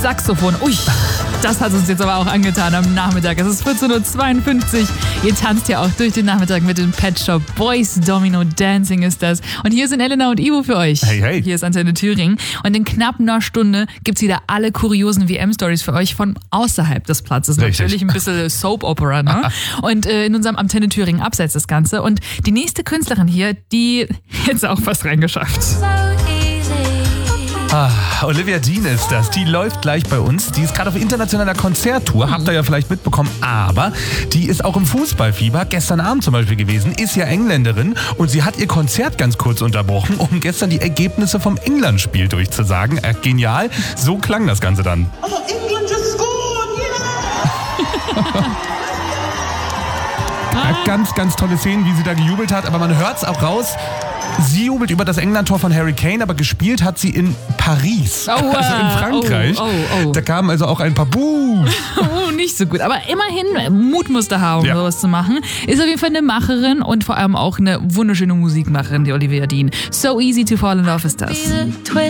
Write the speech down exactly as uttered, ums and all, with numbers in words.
Saxophon. Ui, das hat uns jetzt aber auch angetan am Nachmittag. Es ist vierzehn Uhr zweiundfünfzig. Ihr tanzt ja auch durch den Nachmittag mit den Pet Shop Boys. Domino Dancing ist das. Und hier sind Elena und Ivo für euch. Hey, hey. Hier ist Antenne Thüringen. Und in knapp einer Stunde gibt's wieder alle kuriosen W M-Stories für euch von außerhalb des Platzes. Richtig. Natürlich ein bisschen Soap-Opera, ne? Und äh, in unserem Antenne Thüringen abseits das Ganze. Und die nächste Künstlerin hier, die hätte auch fast reingeschafft. Ah, Olivia Dean ist das. Die läuft gleich bei uns. Die ist gerade auf internationaler Konzerttour. Habt ihr ja vielleicht mitbekommen. Aber die ist auch im Fußballfieber gestern Abend zum Beispiel gewesen. Ist ja Engländerin. Und sie hat ihr Konzert ganz kurz unterbrochen, um gestern die Ergebnisse vom England-Spiel durchzusagen. Äh, genial. So klang das Ganze dann. Oh, England just scored, yeah! Ja, ganz, ganz tolle Szenen, wie sie da gejubelt hat. Aber man hört es auch raus. Sie jubelt über das England-Tor von Harry Kane, aber gespielt hat sie in Paris, Oh, äh, also in Frankreich. oh, oh, oh. Da kamen also auch ein paar Buh. Oh, nicht so gut. Aber immerhin, Mut musste haben, Ja. sowas zu machen. Ist auf jeden Fall eine Macherin und vor allem auch eine wunderschöne Musikmacherin, die Olivia Dean. So easy to fall in love ist das.